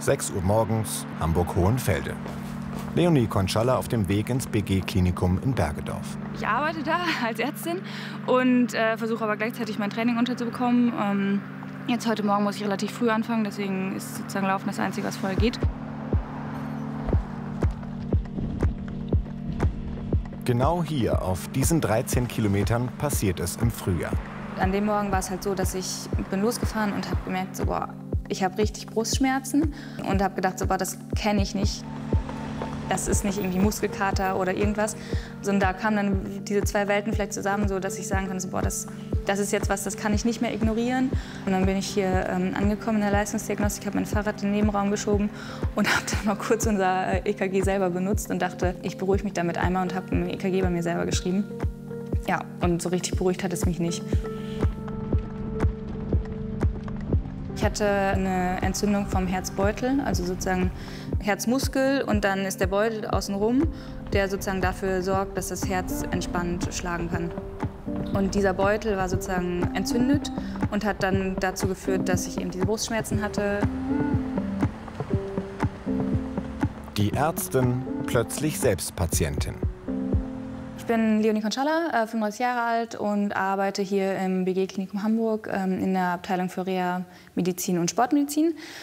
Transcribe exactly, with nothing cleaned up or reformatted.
sechs Uhr morgens, Hamburg-Hohenfelde. Leonie Konczalla auf dem Weg ins B G-Klinikum in Bergedorf. Ich arbeite da als Ärztin und äh, versuche aber gleichzeitig mein Training unterzubekommen. Ähm, jetzt heute Morgen muss ich relativ früh anfangen, deswegen ist sozusagen Laufen das Einzige, was vorher geht. Genau hier, auf diesen dreizehn Kilometern, passiert es im Frühjahr. An dem Morgen war es halt so, dass ich bin losgefahren und habe gemerkt, so, boah, ich habe richtig Brustschmerzen und habe gedacht, so, boah, das kenne ich nicht. Das ist nicht irgendwie Muskelkater oder irgendwas, sondern da kamen dann diese zwei Welten vielleicht zusammen, so dass ich sagen kann, so, boah, das, das ist jetzt was, das kann ich nicht mehr ignorieren. Und dann bin ich hier ähm, angekommen in der Leistungsdiagnostik, habe mein Fahrrad in den Nebenraum geschoben und habe dann mal kurz unser E K G selber benutzt und dachte, ich beruhige mich damit einmal und habe ein E K G bei mir selber geschrieben. Ja, und so richtig beruhigt hat es mich nicht. Ich hatte eine Entzündung vom Herzbeutel, also sozusagen Herzmuskel, und dann ist der Beutel außenrum, der sozusagen dafür sorgt, dass das Herz entspannt schlagen kann. Und dieser Beutel war sozusagen entzündet und hat dann dazu geführt, dass ich eben diese Brustschmerzen hatte. Die Ärztin plötzlich selbst Patientin. Ich bin Leonie Konczalla, fünfunddreißig Jahre alt und arbeite hier im B G-Klinikum Hamburg in der Abteilung für Reha, Medizin und Sportmedizin.